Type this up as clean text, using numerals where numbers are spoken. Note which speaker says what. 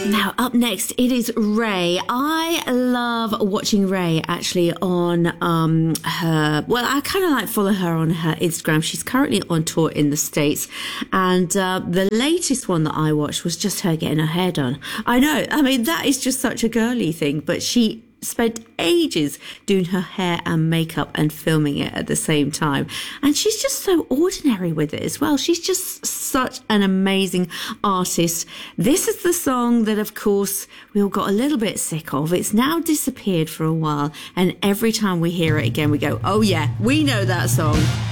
Speaker 1: Now, up next, it is Ray. I love watching Ray actually on her. Well, I kind of like follow her on her Instagram. She's currently on tour in the States, and the latest one that I watched was just her getting her hair done. I know. I mean, that is just such a girly thing, but she spent ages doing her hair and makeup and filming it at the same time, and she's just so ordinary with it as well. She's just such an amazing artist. This is the song that, of course, we all got a little bit sick of. It's now disappeared for a while, and every time we hear it again we go, oh yeah, we know that song.